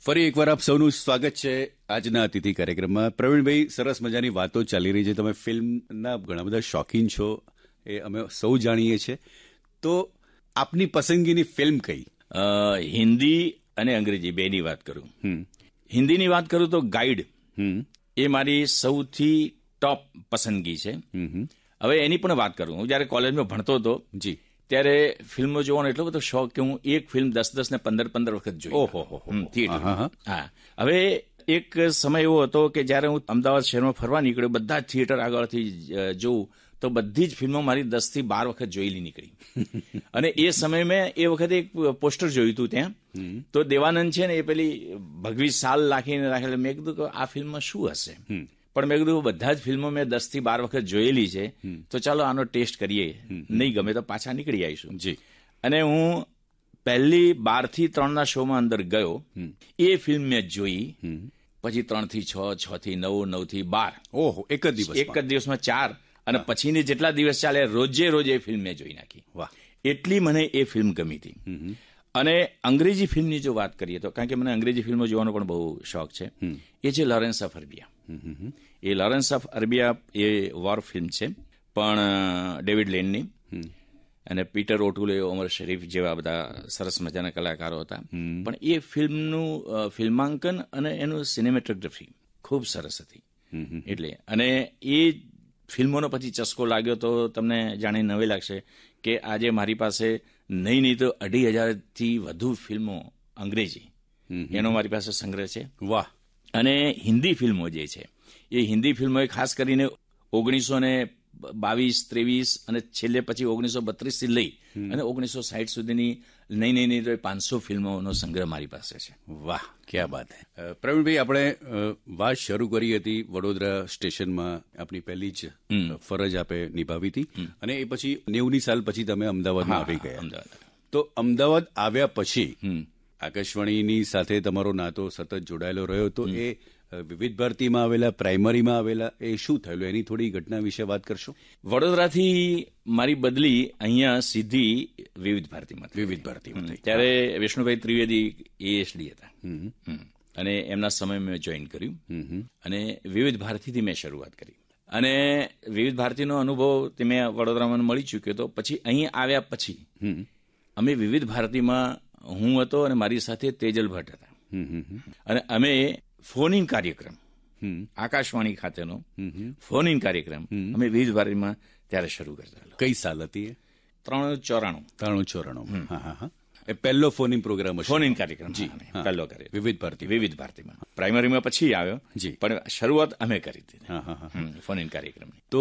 ફરી એકવાર આપ સૌનું સ્વાગત છે આજના અતિથિ કાર્યક્રમમાં. પ્રવીણભાઈ, સરસ મજાની વાતો ચાલી રહી છે. તમે ફિલ્મના ઘણા બધા શોખીન છો, એ અમે સૌ જાણીએ છીએ. તો આપની પસંદગીની ફિલ્મ કઈ? હિન્દી અને અંગ્રેજી બેની વાત કરું. હિન્દીની વાત કરું તો ગાઈડ એ મારી સૌથી ટોપ પસંદગી છે. હવે એની પણ વાત કરું, હું જયારે કોલેજમાં ભણતો હતો જી ત્યારે ફિલ્મો જોવાનો એટલો બધો શોખ કે હું એક ફિલ્મ 10 ને 15 વખત જોઈ. થિયેટર. હા. હવે એક સમય એવો હતો કે જયારે હું અમદાવાદ શહેરમાં ફરવા નીકળ્યો, બધા જ થિયેટર આગળથી જોઉં તો બધી જ ફિલ્મો મારી 10 થી 12 વખત જોયેલી નીકળી. અને એ સમયે મેં એ વખતે એક પોસ્ટર જોયું હતું ત્યાં, તો દેવાનંદ છે ને એ પેલી ભગવી સાલ રાખીને રાખેલ. મેં કીધું કે આ ફિલ્મમાં શું હશે, પણ મેં કીધું બધા જ ફિલ્મો મેં 10 થી 12 વખત જોયેલી છે, તો ચાલો આનો ટેસ્ટ કરીએ, નહીં ગમે તો પાછા નીકળી આવીશું. જી. અને હું પહેલી 12 થી 3 ના શોમાં અંદર ગયો, એ ફિલ્મ મેં જોઈ, પછી 3 થી 6, 6 થી 9, 9 થી 12. ઓહો, એક જ દિવસમાં 4. અને પછીની જેટલા દિવસ ચાલે રોજે રોજ એ ફિલ્મ મેં જોઈ નાખી. વાહ, એટલી મને એ ફિલ્મ ગમી હતી. અને અંગ્રેજી ફિલ્મની જો વાત કરીએ તો, કારણ કે મને અંગ્રેજી ફિલ્મો જોવાનો પણ બહુ શોખ છે, એ છે Lawrence of Arabia. A Lawrence of Arabia A war film છે, પણ ડેવિડ લેનની અને પીટર ઓટુલે, ઓમર શરીફ જેવા બધા સરસ મજાના કલાકારો હતા. પણ એ ફિલ્મનું ફિલ્માંકન અને એનું સિનેમેટોગ્રાફી ખૂબ સરસ હતી. એટલે અને એ ફિલ્મોનો પછી ચસ્કો લાગ્યો તો તમને જાણી નવાઈ લાગશે કે આજે મારી પાસે નહીં તો 2,500 થી વધુ ફિલ્મો અંગ્રેજી એનો મારી પાસે સંગ્રહ છે. વાહ. અને હિન્દી ફિલ્મો જે છે, એ હિન્દી ફિલ્મોએ ખાસ કરીને 1922-23 અને છેલ્લે પછી 1932 થી લઈ અને 1960 સુધીની નહીં તો 500 ફિલ્મોનો સંગ્રહ મારી પાસે છે. વાહ, ક્યાં બાત હે. પ્રવીણભાઈ, આપણે વાત શરૂ કરી હતી વડોદરા સ્ટેશનમાં, આપની પહેલી જ ફરજ આપે નિભાવી હતી, અને એ પછી 90ની સાલ પછી તમે અમદાવાદમાં આવી ગયા. તો અમદાવાદ આવ્યા પછી આકાશવાણીની સાથે તમારો નાતો સતત જોડાયેલો રહ્યો, તો એ વિવિધ ભારતીમાં આવેલા, પ્રાઇમરીમાં આવેલા, એ શું થયેલું, એની થોડી ઘટના વિશે વાત કરશો? વડોદરાથી મારી બદલી અહીંયા સીધી વિવિધ ભારતીમાં થઈ. ત્યારે વિષ્ણુભાઈ ત્રિવેદી એએસડી હતા, અને એમના સમય મેં જોઈન કર્યું, અને વિવિધ ભારતીથી મેં શરૂઆત કરી. અને વિવિધ ભારતીનો અનુભવ તે મેં વડોદરામાં મળી ચૂક્યો હતો. પછી અહીં આવ્યા પછી અમે વિવિધ ભારતીમાં, હું હતો અને મારી સાથે તેજલ ભટ્ટ હતા, અને અમે ફોન ઇન કાર્યક્રમ, આકાશવાણી ખાતેનો ફોન ઇન કાર્યક્રમ અમે વિવિધ ભારતીમાં ત્યારે શરૂ કરતા. કઈ સાલ હતી? 394. હા. એ પહેલો ફોન ઇન પ્રોગ્રામ હતો, ફોન ઇન કાર્યક્રમ. જી, પહેલો કર્યો વિવિધ ભારતીમાં. પ્રાઇમરીમાં પછી આવ્યો, જી, પણ શરૂઆત અમે કરી હતી ફોન ઇન કાર્યક્રમની.